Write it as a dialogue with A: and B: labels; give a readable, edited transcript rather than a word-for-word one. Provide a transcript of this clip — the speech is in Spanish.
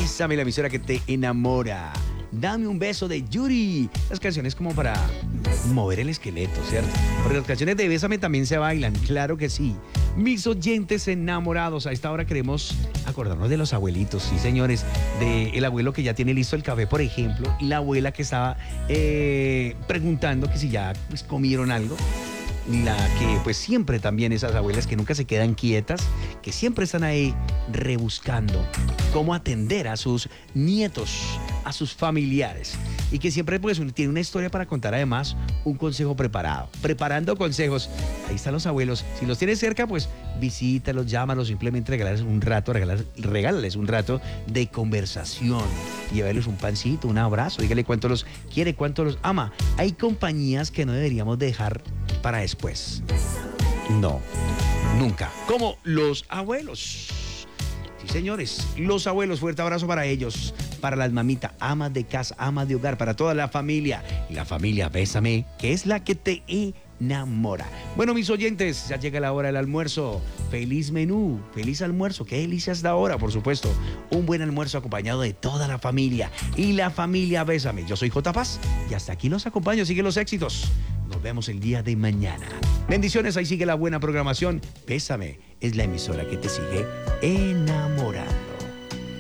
A: Bésame, la emisora que te enamora. Dame un beso de Yuri. Las canciones como para mover el esqueleto, ¿cierto? Porque las canciones de Bésame también se bailan, claro que sí. Mis oyentes enamorados, a esta hora queremos acordarnos de los abuelitos, sí señores, del abuelo que ya tiene listo el café, por ejemplo, y la abuela que estaba preguntando que si ya pues, comieron algo. La que pues siempre también esas abuelas que nunca se quedan quietas, que siempre están ahí rebuscando cómo atender a sus nietos, a sus familiares, y que siempre pues tiene una historia para contar, además un consejo preparado, preparando consejos. Ahí están los abuelos, si los tienes cerca pues visítalos, llámalos, simplemente regálales un rato, regálales un rato de conversación, llévales un pancito, un abrazo, dígale cuánto los quiere, cuánto los ama. Hay compañías que no deberíamos dejar para después. No, nunca. Como los abuelos. Sí, señores, los abuelos, fuerte abrazo para ellos, para las mamitas, amas de casa, amas de hogar, para toda la familia. Y la familia, bésame, que es la que te enamora. Bueno, mis oyentes, ya llega la hora del almuerzo. Feliz menú, feliz almuerzo. Qué delicias da hora, por supuesto. Un buen almuerzo acompañado de toda la familia. Y la familia, bésame. Yo soy J. Paz y hasta aquí los acompaño. Sigue los éxitos. Nos vemos el día de mañana. Bendiciones, ahí sigue la buena programación. Bésame, es la emisora que te sigue enamorada.